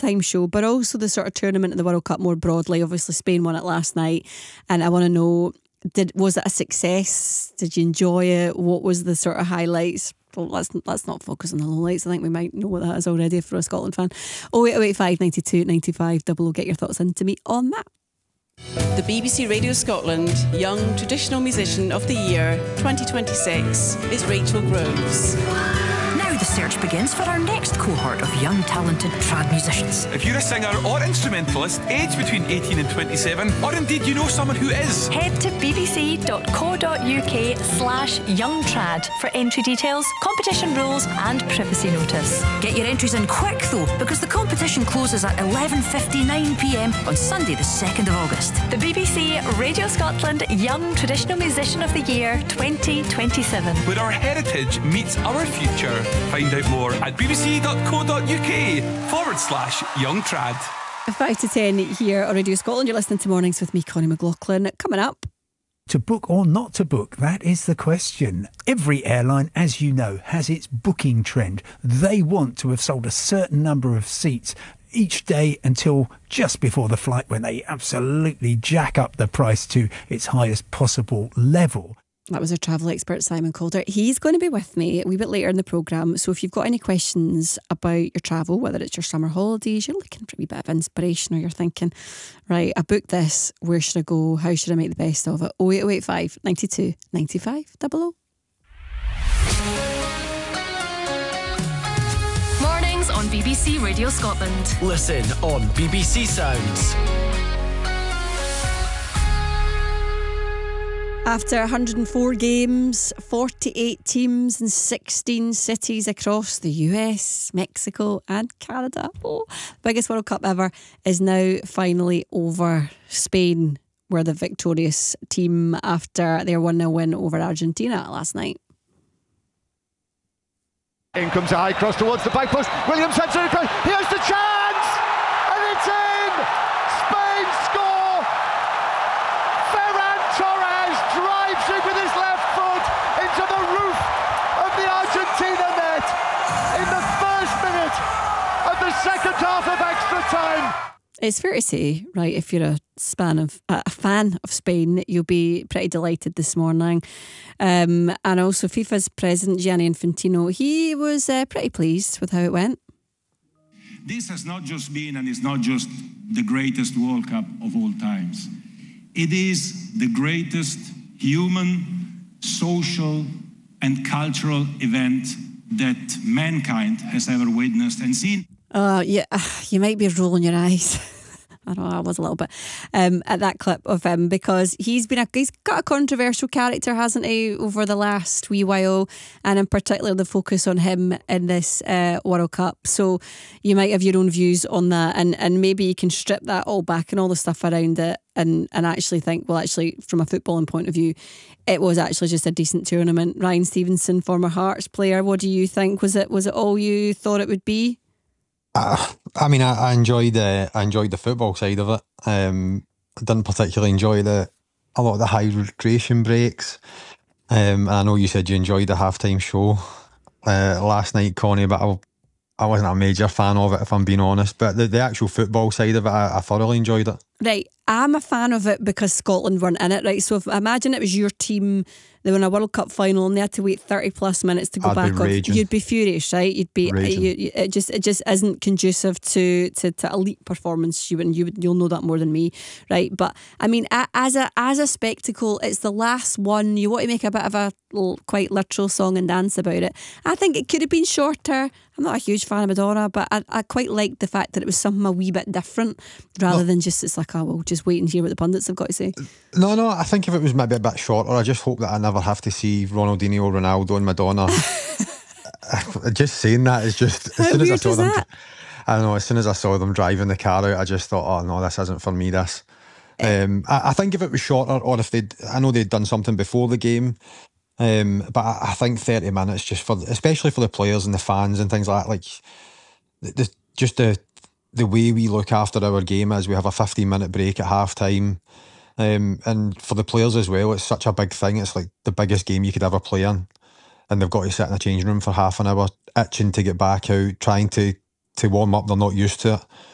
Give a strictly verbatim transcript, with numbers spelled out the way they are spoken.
halftime show, but also the sort of tournament of the World Cup more broadly. Obviously, Spain won it last night, and I want to know, did was it a success? Did you enjoy it? What was the sort of highlights? Well, let's let's not focus on the lowlights. I think we might know what that is already for a Scotland fan. oh eight oh eight five ninety-two ninety-five double oh. Get your thoughts into me on that. The B B C Radio Scotland Young Traditional Musician of the Year twenty twenty-six is Rachel Groves. Now the search begins for our next cohort of young talented trad musicians. If you're a singer or instrumentalist aged between eighteen and twenty-seven, or indeed you know someone who is, head to bbc.co.uk slash youngtrad for entry details, competition rules and privacy notice. Get your entries in quick though, because the competition closes at eleven fifty-nine p m on Sunday the second of August. The B B C Radio Scotland Young Traditional Musician of the Year twenty twenty-seven. where our heritage meets our future. Find out more at bbc.co.uk forward slash young trad. five to ten here on Radio Scotland. You're listening to Mornings with me, Connie McLaughlin. Coming up. To book or not to book, that is the question. Every airline, as you know, has its booking trend. They want to have sold a certain number of seats each day until just before the flight, when they absolutely jack up the price to its highest possible level. That was our travel expert, Simon Calder. He's going to be with me a wee bit later in the programme. So if you've got any questions about your travel, whether it's your summer holidays, you're looking for a wee bit of inspiration, or you're thinking, right, I booked this, where should I go? How should I make the best of it? oh eight oh eight five ninety-two ninety-five double oh. Mornings on B B C Radio Scotland. Listen on B B C Sounds. After one hundred four games, forty-eight teams in sixteen cities across the U S, Mexico and Canada, oh, the biggest World Cup ever is now finally over. Spain were the victorious team after their one nil win over Argentina last night. In comes a high cross towards the back post. Williams heads it across. Here's the chance! And it's in! Spain score! Ferran Torres drives it with his left foot into the roof of the Argentina net in the first minute of the second half of extra time. It's fair to say, right, if you're a fan of uh, a fan of Spain, you'll be pretty delighted this morning. Um, and also FIFA's president, Gianni Infantino, he was uh, pretty pleased with how it went. This has not just been, and is not just the greatest World Cup of all times. It is the greatest human, social and cultural event that mankind has ever witnessed and seen. Uh, yeah, you might be rolling your eyes. I know I was a little bit um, at that clip of him, because he's been a, he's got a controversial character, hasn't he, over the last wee while, and in particular the focus on him in this uh, World Cup. So you might have your own views on that, and, and maybe you can strip that all back and all the stuff around it, and, and actually think, well, actually from a footballing point of view, it was actually just a decent tournament. Ryan Stevenson, former Hearts player, what do you think? Was it was it all you thought it would be? Uh, I mean, I, I enjoyed the I enjoyed the football side of it. Um, I didn't particularly enjoy the a lot of the hydration breaks. Um, and I know you said you enjoyed the halftime show uh, last night, Connie, but I, I wasn't a major fan of it, if I'm being honest. But the, the actual football side of it, I, I thoroughly enjoyed it. Right, I'm a fan of it because Scotland weren't in it, right? So if, imagine it was your team, they won a World Cup final and they had to wait thirty plus minutes to go I'd back be off. raging. You'd be furious, right? You'd be you, you, it just it just isn't conducive to, to, to elite performance. You and you would you'll know that more than me, right? But I mean, a, as a as a spectacle, it's the last one. You want to make a bit of a little, quite literal song and dance about it. I think it could have been shorter. I'm not a huge fan of Madonna, but I, I quite liked the fact that it was something a wee bit different, rather no. than just it's like, oh, we'll just wait and hear what the pundits have got to say. No, no, I think if it was maybe a bit shorter, I just hope that I never have to see Ronaldinho, Ronaldo and Madonna. Just saying that is just, as How soon as I weird saw is them, that? I don't know, as soon as I saw them driving the car out, I just thought, oh no, this isn't for me, this. Um, I, I think if it was shorter, or if they'd, I know they'd done something before the game, um, but I, I think thirty minutes just for, especially for the players and the fans and things like that, like, the, the, just the the way we look after our game is we have a fifteen minute break at half time. Um, and for the players as well, it's such a big thing. It's like the biggest game you could ever play in, and they've got to sit in a changing room for half an hour, itching to get back out, trying to, to warm up. They're not used to it.